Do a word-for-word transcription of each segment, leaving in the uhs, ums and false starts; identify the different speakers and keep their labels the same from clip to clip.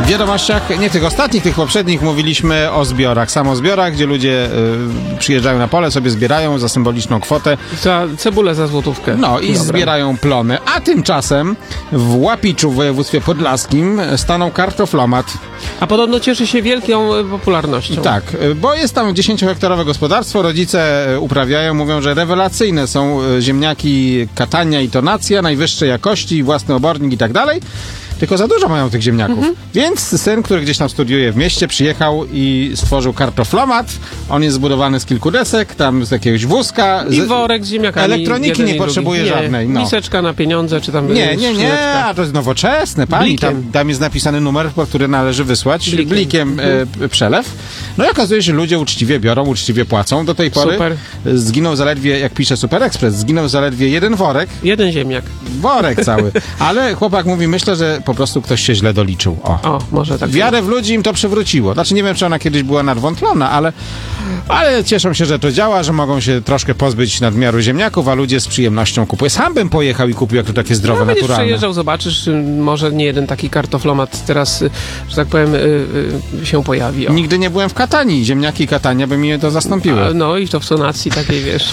Speaker 1: W wiadomościach, nie tych ostatnich, tych poprzednich, mówiliśmy o zbiorach, samozbiorach, gdzie ludzie y, przyjeżdżają na pole, sobie zbierają za symboliczną kwotę.
Speaker 2: Za cebulę za złotówkę.
Speaker 1: No i
Speaker 2: Dobra. Zbierają
Speaker 1: plony. A tymczasem w Łapiczu w województwie podlaskim stanął kartoflomat.
Speaker 2: A podobno cieszy się wielką popularnością.
Speaker 1: Tak, bo jest tam dziesięciohektarowe gospodarstwo, rodzice uprawiają, mówią, że rewelacyjne są ziemniaki Katania i Tonacja, najwyższej jakości, własny obornik i tak dalej. Tylko za dużo mają tych ziemniaków. Mhm. Więc syn, który gdzieś tam studiuje w mieście, przyjechał i stworzył kartoflomat. On jest zbudowany z kilku desek, tam z jakiegoś wózka.
Speaker 2: I worek z ziemniakami.
Speaker 1: Elektroniki nie potrzebuje
Speaker 2: nie,
Speaker 1: żadnej. No.
Speaker 2: Miseczka na pieniądze, czy tam...
Speaker 1: Nie, nie, nie, a to jest nowoczesne, pani. Tam, tam jest napisany numer, po który należy wysłać. Blikiem, blikiem e, przelew. No i okazuje się, że ludzie uczciwie biorą, uczciwie płacą. Do tej pory
Speaker 2: Super.
Speaker 1: Zginął zaledwie, jak pisze Super Express, zginął zaledwie jeden worek.
Speaker 2: Jeden ziemniak.
Speaker 1: Worek cały. Ale chłopak mówi, myślę, że po prostu ktoś się źle doliczył. O,
Speaker 2: o może tak.
Speaker 1: Wiarę w ludzi im to przywróciło. Znaczy nie wiem, czy ona kiedyś była nadwątlona, ale, ale cieszą się, że to działa, że mogą się troszkę pozbyć nadmiaru ziemniaków, a ludzie z przyjemnością kupują. Sam bym pojechał i kupił, jak to takie zdrowe,
Speaker 2: no,
Speaker 1: naturalne.
Speaker 2: Przejeżdżał, zobaczysz, może nie jeden taki kartoflomat teraz, że tak powiem, się pojawi. O.
Speaker 1: Nigdy nie byłem w Katanii. Ziemniaki Katania by mi to zastąpiły.
Speaker 2: A, no i to w tonacji takiej, wiesz...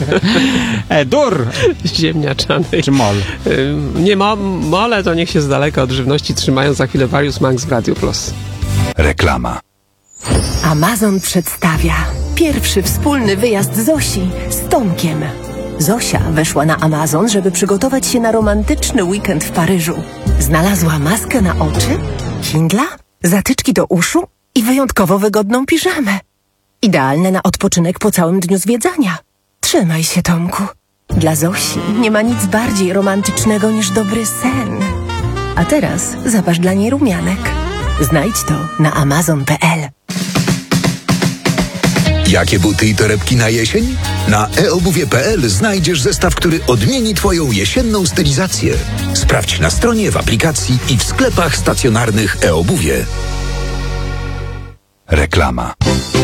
Speaker 1: e, dur!
Speaker 2: Ziemniaczanej.
Speaker 1: Czy mol?
Speaker 2: Nie, mo mole to niech się z daleka od żywności trzymają. Za chwilę Warius Max w Radio Plus.
Speaker 3: Reklama.
Speaker 4: Amazon przedstawia pierwszy wspólny wyjazd Zosi z Tomkiem. Zosia weszła na Amazon, żeby przygotować się na romantyczny weekend w Paryżu. Znalazła maskę na oczy, Kindla, zatyczki do uszu i wyjątkowo wygodną piżamę. Idealne na odpoczynek po całym dniu zwiedzania. Trzymaj się, Tomku. Dla Zosi nie ma nic bardziej romantycznego niż dobry sen. A teraz zaważ dla niej rumianek. Znajdź to na amazon kropka p l.
Speaker 3: Jakie buty i torebki na jesień? Na e obuwie kropka p l znajdziesz zestaw, który odmieni Twoją jesienną stylizację. Sprawdź na stronie, w aplikacji i w sklepach stacjonarnych e-obuwie. Reklama.